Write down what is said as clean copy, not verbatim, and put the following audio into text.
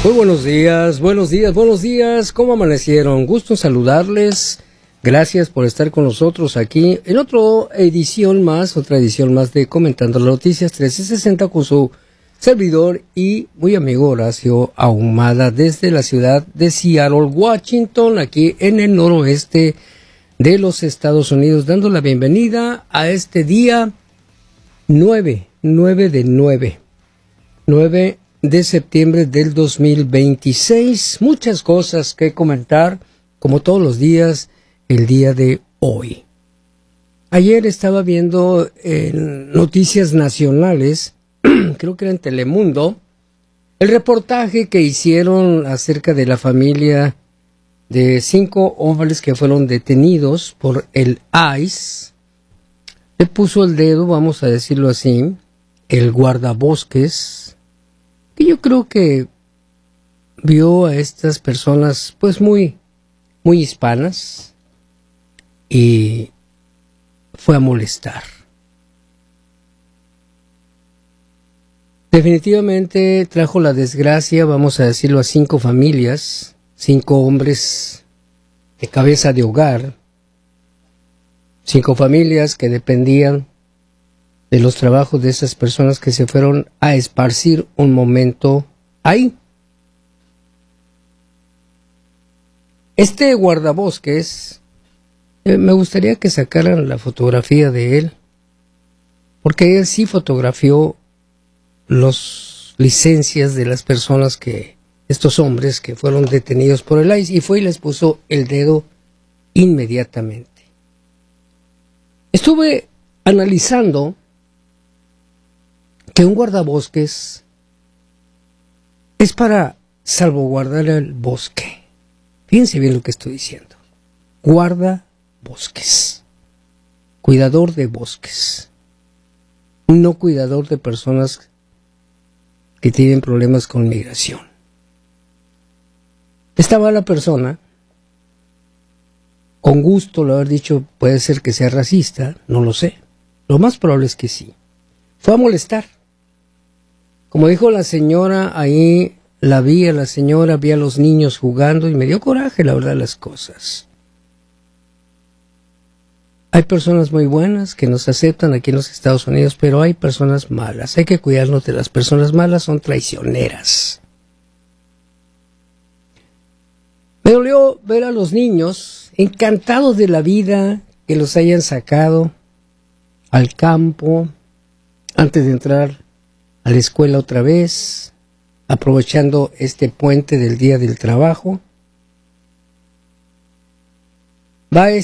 Muy buenos días, buenos días, buenos días. ¿Cómo amanecieron? Gusto en saludarles. Gracias por estar con nosotros aquí en otra edición más de Comentando las Noticias 1360 con su servidor y muy amigo Horacio Ahumada desde la ciudad de Seattle, Washington, aquí en el noroeste de los Estados Unidos, dando la bienvenida a este día 9 de septiembre del 2026. Muchas cosas que comentar, como todos los días, el día de hoy. Ayer estaba viendo en Noticias Nacionales, creo que era en Telemundo, el reportaje que hicieron acerca de la familia de 5 hombres que fueron detenidos por el ICE. Le puso el dedo, vamos a decirlo así, el guardabosques, que yo creo que vio a estas personas pues muy hispanas y fue a molestar. Definitivamente trajo la desgracia, vamos a decirlo, a 5 familias, 5 hombres de cabeza de hogar, 5 familias que dependían de los trabajos de esas personas que se fueron a esparcir un momento ahí. Este guardabosques, me gustaría que sacaran la fotografía de él, porque él sí fotografió las licencias de las personas estos hombres que fueron detenidos por el ICE, y fue y les puso el dedo inmediatamente. Estuve analizando que un guardabosques es para salvaguardar el bosque. Fíjense bien lo que estoy diciendo. Guardabosques. Cuidador de bosques. No cuidador de personas que tienen problemas con migración. Estaba la persona, con gusto lo haber dicho, puede ser que sea racista, no lo sé. Lo más probable es que sí. Fue a molestar. Como dijo la señora, ahí la vi a la señora, vi a los niños jugando y me dio coraje, la verdad, las cosas. Hay personas muy buenas que nos aceptan aquí en los Estados Unidos, pero hay personas malas. Hay que cuidarnos de las personas malas, son traicioneras. Me dolió ver a los niños encantados de la vida, que los hayan sacado al campo antes de entrar a la escuela otra vez, aprovechando este puente del Día del Trabajo. Va